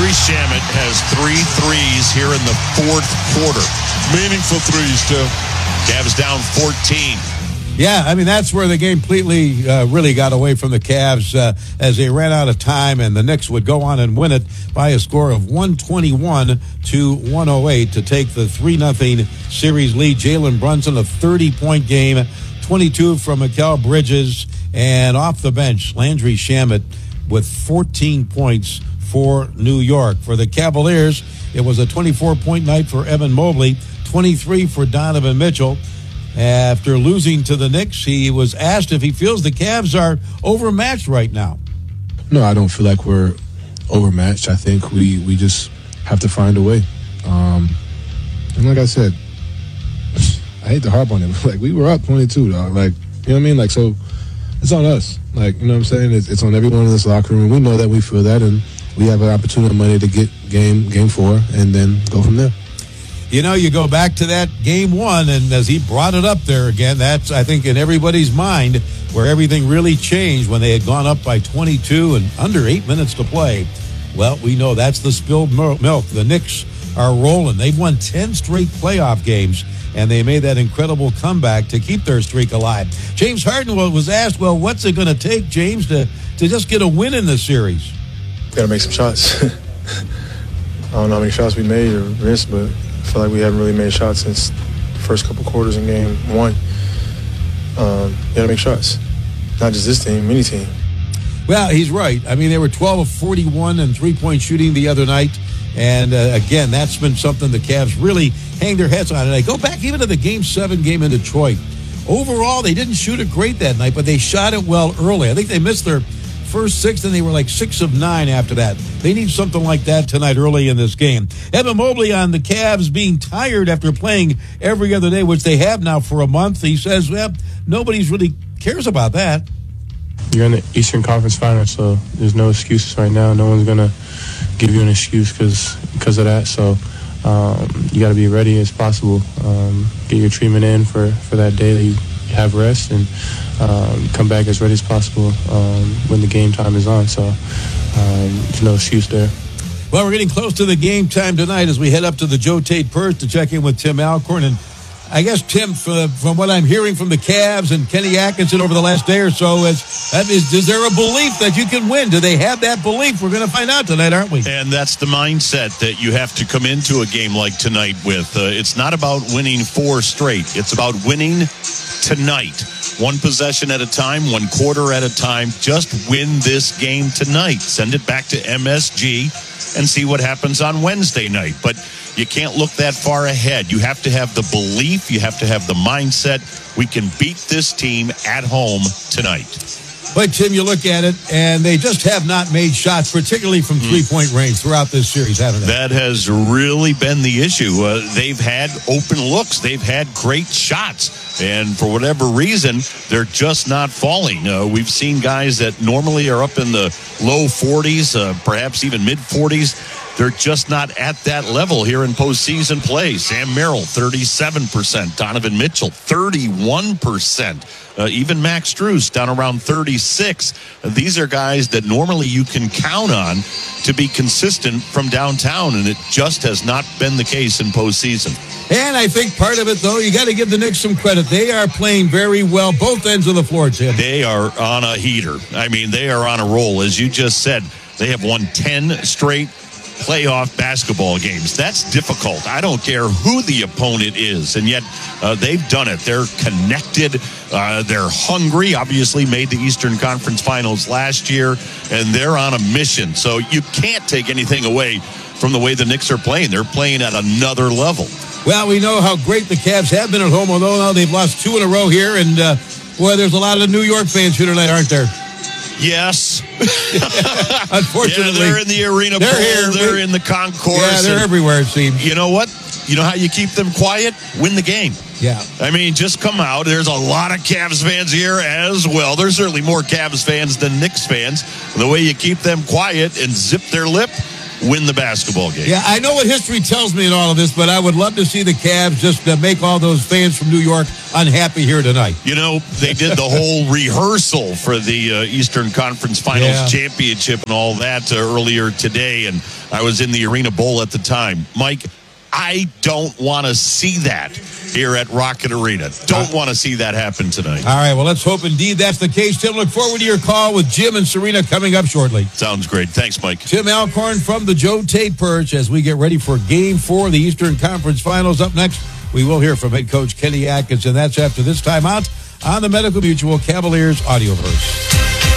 Landry Shamet has 3 threes here in the fourth quarter. Meaningful threes, too. Cavs down 14. Yeah, I mean, that's where the game completely really got away from the Cavs as they ran out of time, and the Knicks would go on and win it by a score of 121-108 to take the 3-0 series lead. Jalen Brunson, a 30-point game, 22 from Mikal Bridges, and off the bench, Landry Shamet with 14 points for New York. For the Cavaliers, it was a 24-point night for Evan Mobley, 23 for Donovan Mitchell. After losing to the Knicks, he was asked if he feels the Cavs are overmatched right now. No, I don't feel like we're overmatched. I think we just have to find a way. And like I said, I hate to harp on it. Like, we were up 22, dog. Like, you know what I mean? Like, so it's on us. Like, you know what I'm saying? It's on everyone in this locker room. We know that we feel that, and we have an opportunity on Monday to get game 4 and then go from there. You know, you go back to that game 1, and as he brought it up there again, that's, I think, in everybody's mind where everything really changed when they had gone up by 22 and under 8 minutes to play. Well, we know that's the spilled milk. The Knicks are rolling. They've won 10 straight playoff games, and they made that incredible comeback to keep their streak alive. James Harden was asked, well, what's it going to take, James, to just get a win in this series? Got to make some shots. I don't know how many shots we made or missed, but I feel like we haven't really made shots since the first couple quarters in game 1. You got to make shots. Not just this team, any team. Well, he's right. I mean, they were 12 of 41 and three-point shooting the other night. And, again, that's been something the Cavs really hang their heads on. And I go back even to the Game 7 game in Detroit. Overall, they didn't shoot it great that night, but they shot it well early. I think they missed their first 6, and they were like 6 of 9 after that. They need something like that tonight early in this game. Evan Mobley on the Cavs being tired after playing every other day, which they have now for a month. He says, well, nobody's really cares about that. You're in the Eastern Conference Finals, so there's no excuses right now. No one's going to give you an excuse because of that. So you got to be ready as possible. Get your treatment in for that day that you have rest, and come back as ready as possible when the game time is on. So there's no excuse there. Well, we're getting close to the game time tonight as we head up to the Joe Tate Purse to check in with Tim Alcorn. And I guess, Tim, from what I'm hearing from the Cavs and Kenny Atkinson over the last day or so, is there a belief that you can win? Do they have that belief? We're going to find out tonight, aren't we? And that's the mindset that you have to come into a game like tonight with. It's not about winning 4 straight. It's about winning tonight. 1 possession at a time, 1 quarter at a time. Just win this game tonight. Send it back to MSG and see what happens on Wednesday night. But you can't look that far ahead. You have to have the belief. You have to have the mindset. We can beat this team at home tonight. But, Tim, you look at it, and they just have not made shots, particularly from three-point range throughout this series, haven't they? That has really been the issue. They've had open looks. They've had great shots. And for whatever reason, they're just not falling. We've seen guys that normally are up in the low 40s, perhaps even mid-40s. They're just not at that level here in postseason play. Sam Merrill, 37%. Donovan Mitchell, 31%. Even Max Strus down around 36. These are guys that normally you can count on to be consistent from downtown, and it just has not been the case in postseason. And I think part of it, though, you got to give the Knicks some credit. They are playing very well, both ends of the floor, Tim. They are on a heater. I mean, they are on a roll. As you just said, they have won 10 straight playoff basketball games. That's difficult. I don't care who the opponent is, and yet they've done it. They're connected. They're hungry. Obviously made the Eastern Conference Finals last year, and they're on a mission. So you can't take anything away from the way the Knicks are playing. They're playing at another level. Well, we know how great the Cavs have been at home, although now they've lost 2 in a row here, and boy, there's a lot of New York fans here tonight, aren't there? Yes. Unfortunately. Yeah, they're in the arena they're bowl. Here. They're in the concourse. Yeah, they're everywhere, it seems. You know what? You know how you keep them quiet? Win the game. Yeah. I mean, just come out. There's a lot of Cavs fans here as well. There's certainly more Cavs fans than Knicks fans. The way you keep them quiet and zip their lip, win the basketball game. Yeah, I know what history tells me in all of this, but I would love to see the Cavs just make all those fans from New York unhappy here tonight. You know, they did the whole rehearsal for the Eastern Conference Finals Championship and all that earlier today, and I was in the Arena Bowl at the time. Mike, I don't want to see that here at Rocket Arena. Don't want to see that happen tonight. All right, well, let's hope indeed that's the case. Tim, look forward to your call with Jim and Serena coming up shortly. Sounds great. Thanks, Mike. Tim Alcorn from the Joe Tate Perch as we get ready for Game 4 of the Eastern Conference Finals. Up next, we will hear from head coach Kenny Atkins, and that's after this timeout on the Medical Mutual Cavaliers Audioverse.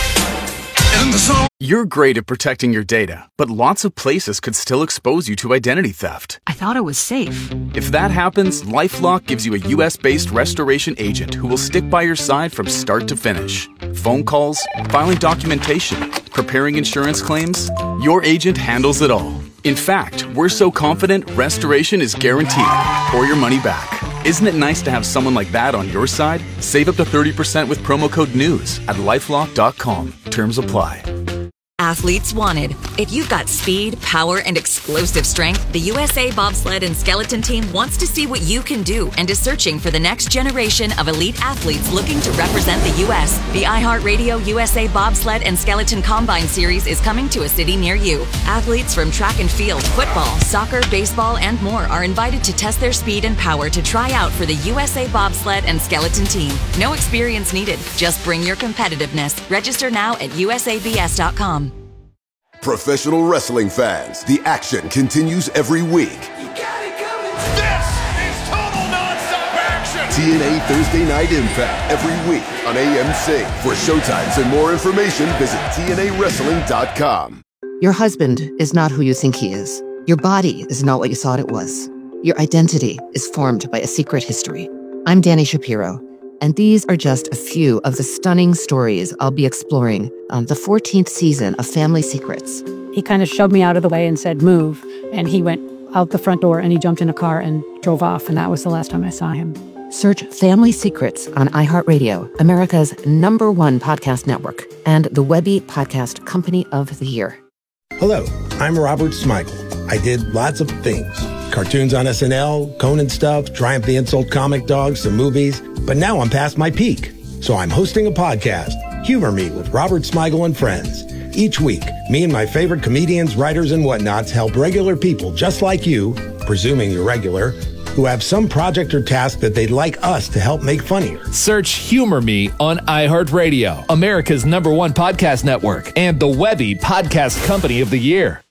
You're great at protecting your data, but lots of places could still expose you to identity theft. I thought it was safe. If that happens, LifeLock gives you a U.S.-based restoration agent who will stick by your side from start to finish. Phone calls, filing documentation, preparing insurance claims, your agent handles it all. In fact, we're so confident restoration is guaranteed or your money back. Isn't it nice to have someone like that on your side? Save up to 30% with promo code NEWS at LifeLock.com. Terms apply. Athletes wanted. If you've got speed, power, and explosive strength, the USA Bobsled and Skeleton Team wants to see what you can do and is searching for the next generation of elite athletes looking to represent the U.S. The iHeartRadio USA Bobsled and Skeleton Combine Series is coming to a city near you. Athletes from track and field, football, soccer, baseball, and more are invited to test their speed and power to try out for the USA Bobsled and Skeleton Team. No experience needed. Just bring your competitiveness. Register now at usabs.com. Professional wrestling fans, the action continues every week. You got it coming. This is total nonstop action. TNA Thursday Night Impact every week on AMC. For showtimes and more information, visit TNAWrestling.com. Your husband is not who you think he is. Your body is not what you thought it was. Your identity is formed by a secret history. I'm Danny Shapiro, and these are just a few of the stunning stories I'll be exploring on the 14th season of Family Secrets. He kind of shoved me out of the way and said, move. And he went out the front door and he jumped in a car and drove off. And that was the last time I saw him. Search Family Secrets on iHeartRadio, America's #1 podcast network, and the Webby Podcast Company of the Year. Hello, I'm Robert Smigel. I did lots of things. Cartoons on SNL, Conan stuff, Triumph the Insult Comic Dogs, some movies. But now I'm past my peak. So I'm hosting a podcast, Humor Me with Robert Smigel and Friends. Each week, me and my favorite comedians, writers, and whatnots help regular people just like you, presuming you're regular, who have some project or task that they'd like us to help make funnier. Search Humor Me on iHeartRadio, America's #1 podcast network, and the Webby Podcast Company of the Year.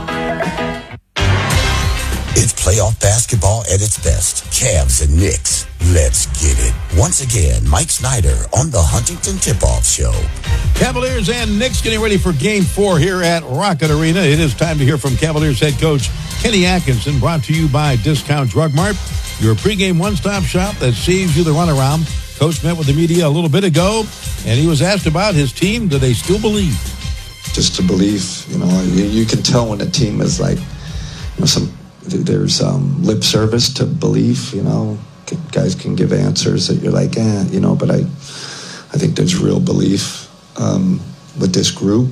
It's playoff basketball at its best. Cavs and Knicks. Let's get it. Once again, Mike Snyder on the Huntington Tip-Off Show. Cavaliers and Knicks getting ready for Game 4 here at Rocket Arena. It is time to hear from Cavaliers head coach Kenny Atkinson, brought to you by Discount Drug Mart, your pregame one-stop shop that saves you the runaround. Coach met with the media a little bit ago, and he was asked about his team. Do they still believe? Just to believe, you can tell when a team is like, there's lip service to belief, guys can give answers that you're like, but I think there's real belief with this group.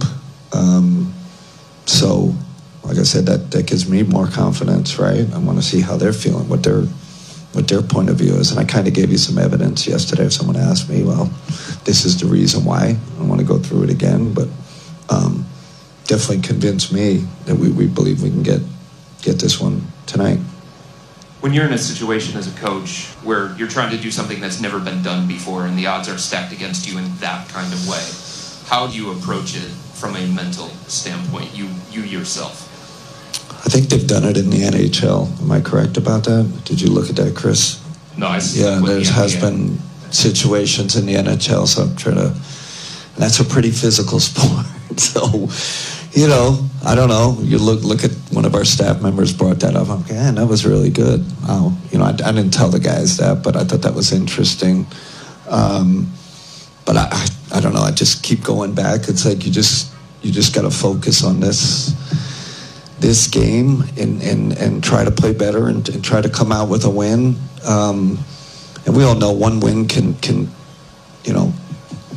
So, like I said, that gives me more confidence, right? I want to see how they're feeling, what their point of view is. And I kind of gave you some evidence yesterday if someone asked me, well, this is the reason why. I don't want to go through it again, but definitely convinced me that we believe we can get this one tonight. When you're in a situation as a coach where you're trying to do something that's never been done before and the odds are stacked against you in that kind of way, how do you approach it from a mental standpoint, you yourself? I think they've done it in the NHL. Am I correct about that? Did you look at that, Chris? No, I see. Yeah, there has been situations in the NHL, so I'm trying to... And that's a pretty physical sport. So, I don't know. You look at one of our staff members brought that up. I'm like, man, that was really good. Wow. I didn't tell the guys that, but I thought that was interesting. But I don't know. I just keep going back. It's like you just got to focus on this game and try to play better and try to come out with a win. And we all know one win can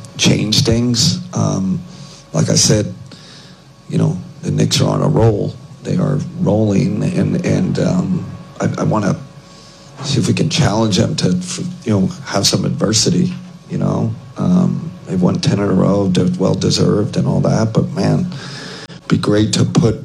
change things. Like I said, the Knicks are on a roll. They are rolling, and I want to see if we can challenge them to, have some adversity. They've won 10 in a row, they're well deserved and all that. But man, it'd be great to put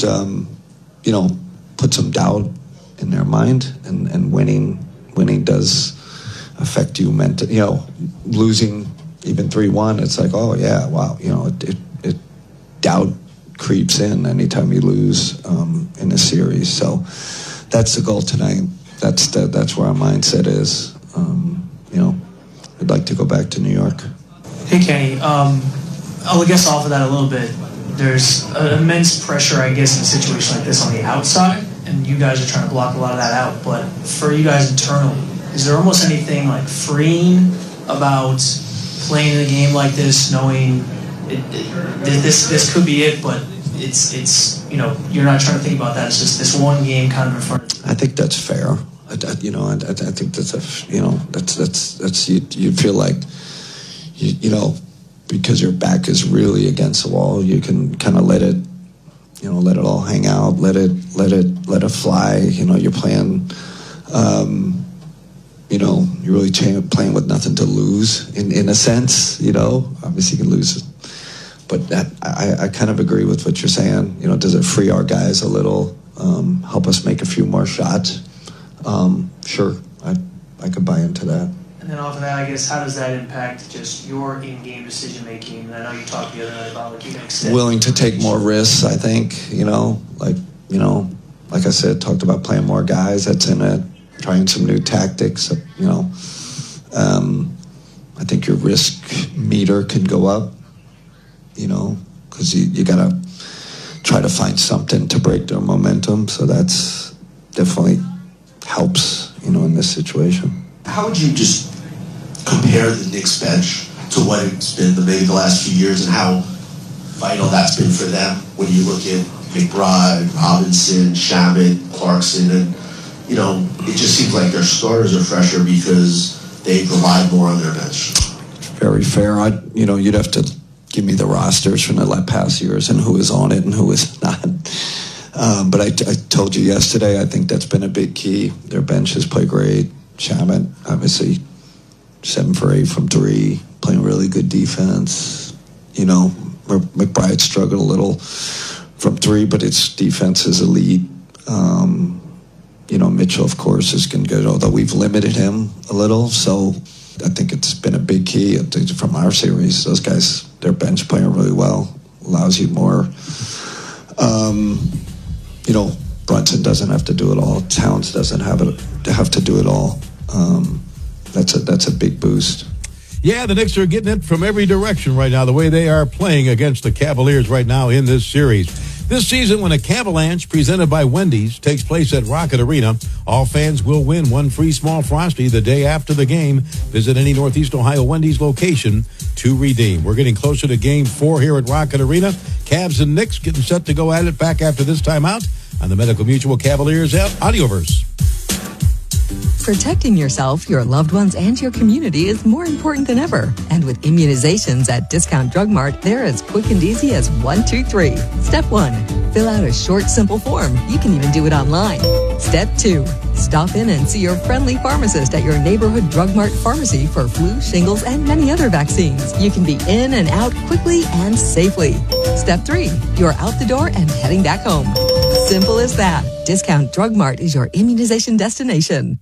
some doubt in their mind, and winning does affect you mentally. Losing even 3-1, it's like, oh yeah, wow. It doubt creeps in anytime you lose in a series. So that's the goal tonight. That's where our mindset is. We'd like to go back to New York. Hey Kenny, I guess off of that a little bit. There's immense pressure, I guess, in a situation like this on the outside, and you guys are trying to block a lot of that out. But for you guys internally, is there almost anything like freeing about playing in a game like this, knowing this could be it, but it's you're not trying to think about that. It's just this one game kind of in front of you. I think that's fair. I think that's you feel like because your back is really against the wall, you can kind of let it all hang out, let it fly. You're playing, you're really playing with nothing to lose in a sense. Obviously you can lose, but I kind of agree with what you're saying. Does it free our guys a little? Help us make a few more shots? Sure, I could buy into that. And then off of that, I guess, how does that impact just your in-game decision-making? And I know you talked the other night about you extend. Willing to take more risks, I think. Like I said, talked about playing more guys. That's in it. Trying some new tactics. I think your risk meter can go up. Because you got to try to find something to break their momentum. So that's definitely helps, in this situation. How would you just compare the Knicks bench to what it's been maybe the last few years, and how vital that's been for them when you look at McBride, Robinson, Shamet, Clarkson, and it just seems like their starters are fresher because they provide more on their bench. Very fair. You'd have to give me the rosters from the past years and who is on it and who is not. But I told you yesterday, I think that's been a big key. Their benches play great. Shamet, obviously, 7 for 8 from 3, playing really good defense. McBride struggled a little from 3, but its defense is elite. Mitchell, of course, is going to go, although we've limited him a little. So I think it's been a big key from our series. Those guys, their bench playing really well, allows you more. Brunson doesn't have to do it all. Towns doesn't have to do it all. That's a big boost. Yeah, the Knicks are getting it from every direction right now, the way they are playing against the Cavaliers right now in this series. This season, when a Cavalanche presented by Wendy's takes place at Rocket Arena, all fans will win one free small Frosty the day after the game. Visit any Northeast Ohio Wendy's location to redeem. We're getting closer to Game 4 here at Rocket Arena. Cavs and Knicks getting set to go at it back after this timeout on the Medical Mutual Cavaliers Audioverse. Protecting yourself, your loved ones, and your community is more important than ever. And with immunizations at Discount Drug Mart, they're as quick and easy as 1, 2, 3. Step 1, fill out a short, simple form. You can even do it online. Step 2, stop in and see your friendly pharmacist at your neighborhood Drug Mart pharmacy for flu, shingles, and many other vaccines. You can be in and out quickly and safely. Step 3, you're out the door and heading back home. Simple as that. Discount Drug Mart is your immunization destination.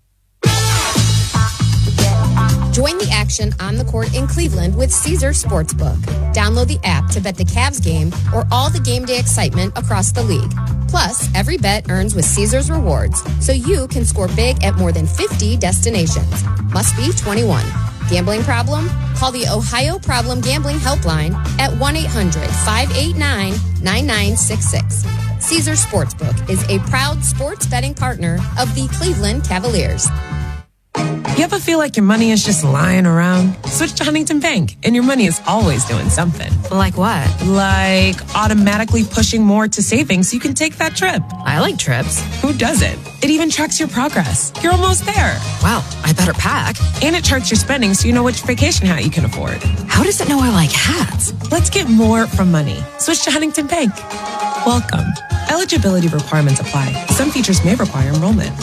Join the action on the court in Cleveland with Caesars Sportsbook. Download the app to bet the Cavs game or all the game day excitement across the league. Plus, every bet earns with Caesars Rewards, so you can score big at more than 50 destinations. Must be 21. Gambling problem? Call the Ohio Problem Gambling Helpline at 1-800-589-9966. Caesars Sportsbook is a proud sports betting partner of the Cleveland Cavaliers. You ever feel like your money is just lying around? Switch to Huntington Bank, and your money is always doing something. Like what? Like automatically pushing more to savings so you can take that trip. I like trips. Who doesn't? It even tracks your progress. You're almost there. Wow, I better pack. And it charts your spending so you know which vacation hat you can afford. How does it know I like hats? Let's get more from money. Switch to Huntington Bank. Welcome. Eligibility requirements apply. Some features may require enrollment.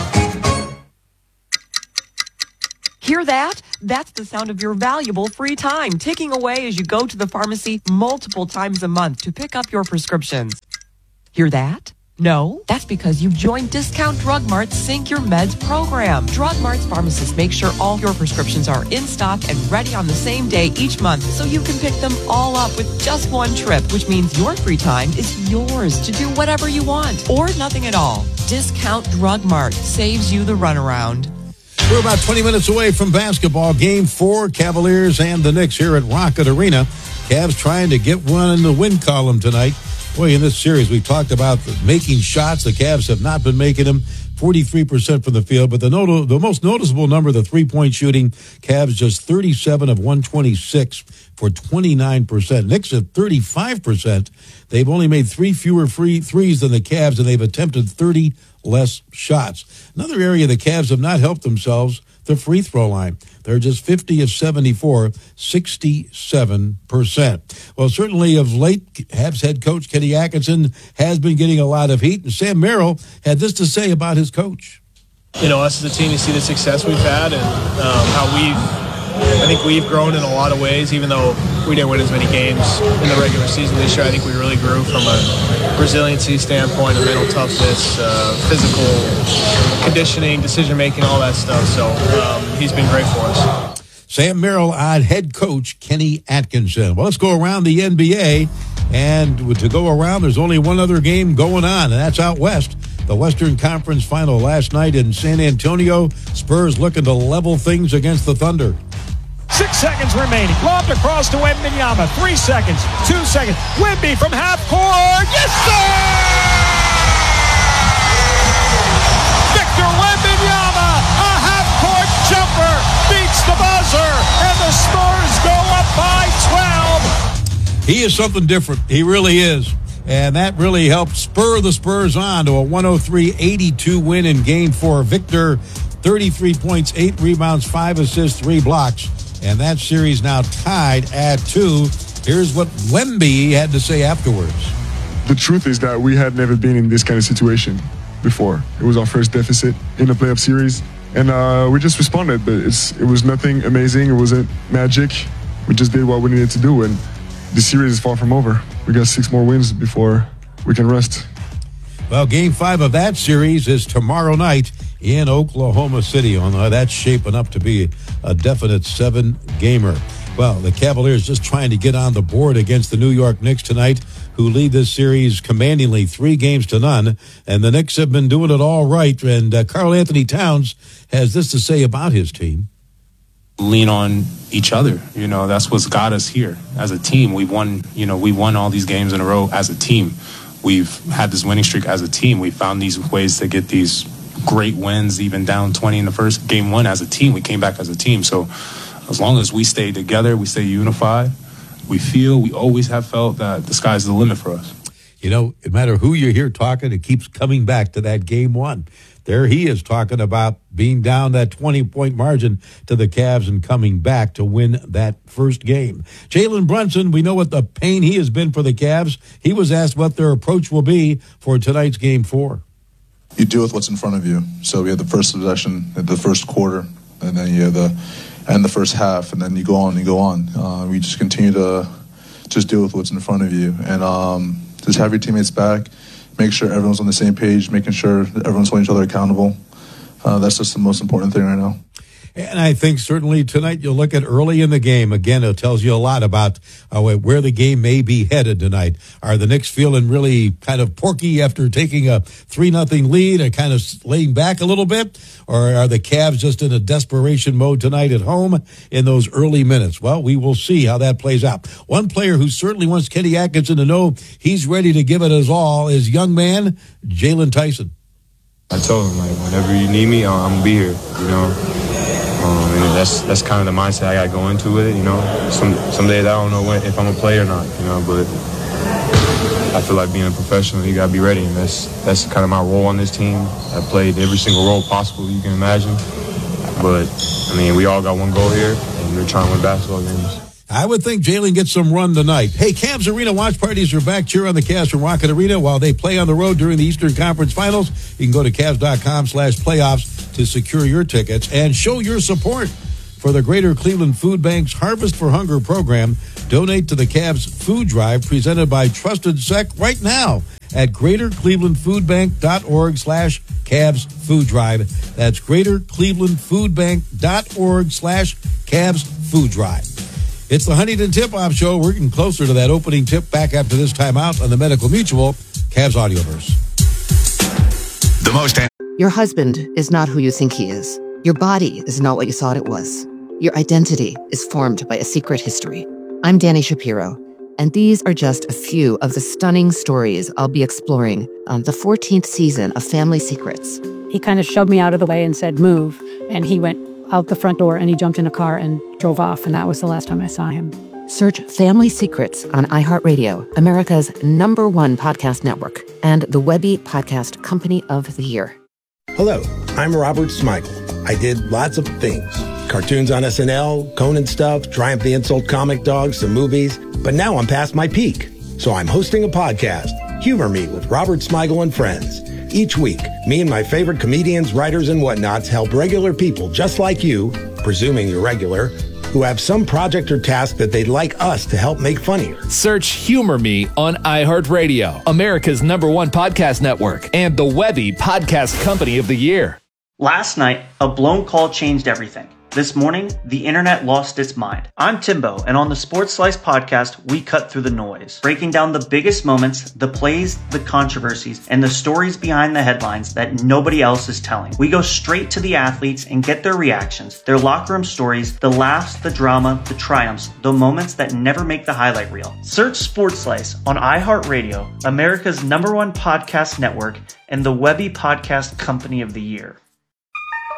Hear that? That's the sound of your valuable free time ticking away as you go to the pharmacy multiple times a month to pick up your prescriptions. Hear that? No, that's because you've joined Discount Drug Mart's Sync Your Meds program. Drug Mart's pharmacists make sure all your prescriptions are in stock and ready on the same day each month, so you can pick them all up with just one trip, which means your free time is yours to do whatever you want or nothing at all. Discount Drug Mart saves you the runaround. We're about 20 minutes away from basketball. Game 4, Cavaliers and the Knicks here at Rocket Arena. Cavs trying to get one in the win column tonight. Boy, in this series, we talked about making shots. The Cavs have not been making them. 43% from the field, but the most noticeable number, the three-point shooting, Cavs just 37 of 126 for 29%. Knicks at 35%. They've only made 3 fewer free threes than the Cavs, and they've attempted 30 less shots. Another area the Cavs have not helped themselves, the free throw line. They're just 50 of 74, 67%. Well, certainly of late, Cavs head coach Kenny Atkinson has been getting a lot of heat, and Sam Merrill had this to say about his coach. You know, us as a team, you see the success we've had and how I think we've grown in a lot of ways, even though we didn't win as many games in the regular season this year. I think we really grew from a resiliency standpoint, a mental toughness, physical conditioning, decision-making, all that stuff. So he's been great for us. Sam Merrill on head coach Kenny Atkinson. Well, let's go around the NBA. And to go around, there's only one other game going on, and that's out west. The Western Conference Final last night in San Antonio. Spurs looking to level things against the Thunder. 6 seconds remaining. Lobbed across to Wembanyama. 3 seconds. 2 seconds. Wemby from half court. Yes, sir! Victor Wembanyama, a half-court jumper, beats the buzzer, and the Spurs go up by 12. He is something different. He really is. And that really helped spur the Spurs on to a 103-82 win in Game 4. Victor, 33 points, 8 rebounds, 5 assists, 3 blocks. And that series now tied at 2. Here's what Wemby had to say afterwards. The truth is that we had never been in this kind of situation before. It was our first deficit in a playoff series. And we just responded, but it was nothing amazing. It wasn't magic. We just did what we needed to do. And the series is far from over. We got 6 more wins before we can rest. Well, Game 5 of that series is tomorrow night in Oklahoma City. That's shaping up to be a definite 7-gamer. Well, the Cavaliers just trying to get on the board against the New York Knicks tonight, who lead this series commandingly 3-0. And the Knicks have been doing it all right. And Karl Anthony Towns has this to say about his team. Lean on each other. You know, that's what's got us here as a team. We won all these games in a row as a team. We've had this winning streak as a team. We found these ways to get these great wins, even down 20 in the first Game 1 as a team. We came back as a team. So as long as we stay together, we stay unified, we always have felt that the sky's the limit for us. You know, no matter who you hear talking, it keeps coming back to that Game 1. There he is talking about being down that 20-point margin to the Cavs and coming back to win that first game. Jalen Brunson, we know what the pain he has been for the Cavs. He was asked what their approach will be for tonight's Game 4. You deal with what's in front of you. So we had the first possession at the first quarter, and then you have the first half, and then you go on. We just continue to just deal with what's in front of you, and just have your teammates back, make sure everyone's on the same page, making sure that everyone's holding each other accountable. That's just the most important thing right now. And I think certainly tonight you'll look at early in the game. Again, it tells you a lot about where the game may be headed tonight. Are the Knicks feeling really kind of porky after taking a 3-0 lead and kind of laying back a little bit? Or are the Cavs just in a desperation mode tonight at home in those early minutes? Well, we will see how that plays out. One player who certainly wants Kenny Atkinson to know he's ready to give it his all is young man Jalen Tyson. I told him, whenever you need me, I'm going to be here, And that's kind of the mindset I got to go into with it, Some days I don't know if I'm a player or not, but I feel like being a professional, you got to be ready. And that's kind of my role on this team. I played every single role possible you can imagine. But, we all got one goal here, and we're trying to win basketball games. I would think Jalen gets some run tonight. Hey, Cavs Arena watch parties are back. Cheer on the Cavs from Rocket Arena while they play on the road during the Eastern Conference Finals. You can go to Cavs.com/playoffs to secure your tickets and show your support for the Greater Cleveland Food Bank's Harvest for Hunger program. Donate to the Cavs Food Drive presented by Trusted Sec right now at greaterclevelandfoodbank.org/Cavs Food Drive. That's greaterclevelandfoodbank.org/Cavs Food Drive. It's the Huntington Tip-Off Show. We're getting closer to that opening tip back after this timeout on the Medical Mutual Cavs Audioverse. The most. Your husband is not who you think he is. Your body is not what you thought it was. Your identity is formed by a secret history. I'm Dani Shapiro, and these are just a few of the stunning stories I'll be exploring on the 14th season of Family Secrets. He kind of shoved me out of the way and said, move. And he went out the front door and he jumped in a car and drove off. And that was the last time I saw him. Search Family Secrets on iHeartRadio, America's #1 podcast network, and the Webby Podcast Company of the Year. Hello, I'm Robert Smigel. I did lots of things. Cartoons on SNL, Conan stuff, Triumph the Insult Comic Dog, some movies. But now I'm past my peak. So I'm hosting a podcast, Humor Me with Robert Smigel and Friends. Each week, me and my favorite comedians, writers, and whatnots help regular people just like you, presuming you're regular, who have some project or task that they'd like us to help make funnier. Search Humor Me on iHeartRadio, America's #1 podcast network, and the Webby Podcast Company of the Year. Last night, a blown call changed everything. This morning, the internet lost its mind. I'm Timbo, and on the Sports Slice podcast, we cut through the noise, breaking down the biggest moments, the plays, the controversies, and the stories behind the headlines that nobody else is telling. We go straight to the athletes and get their reactions, their locker room stories, the laughs, the drama, the triumphs, the moments that never make the highlight reel. Search Sports Slice on iHeartRadio, America's #1 podcast network, and the Webby Podcast Company of the Year.